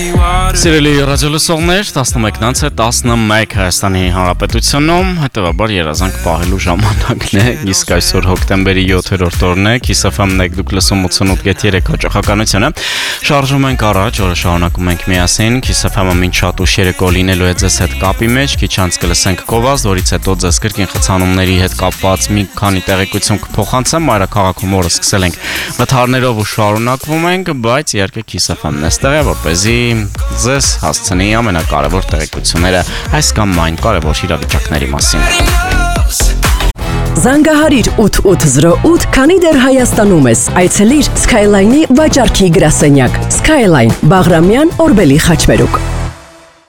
Սիրելի ռադիոլսողներ, 11:11 Հայաստանի Հանրապետությունում, հետևաբար երազանք պահելու ժամանակն է, իսկ այսօր հոկտեմբերի 7-րդ օրն է, Kiss FM-ն եք դուք լսում 88.3 հաճախականությունը, շարժում ենք առաջ, օրը շարունակում ենք միասին, Kiss FM-ը մինչ շատ ուշ երեկո լինելու է ձեզ հետ կապի մեջ, քիչ անց կլսենք Կովազդ, որից հետո ձեզ կրկին խցանումների հետ կապված մի քանի տեղեկություն կփոխանցեմ, մայրաքաղաքում օրը սկսել ենք վթարներով ու շարունակվում ենք, բայց իհարկե Kiss FM-ն է ստեղ, որպեսզի ձեզ հասցնի ամենակարևոր տեղեկությունները այս կամ այն կարևոր իրավիճակների մասին։ Զանգահարիր 8808, քանի դեռ Հայաստանում ես, այցելիր Skyline-ի վաճառքի գրասենյակ։ Skyline, Բաղրամյան, Օրբելի խաչմերուկ։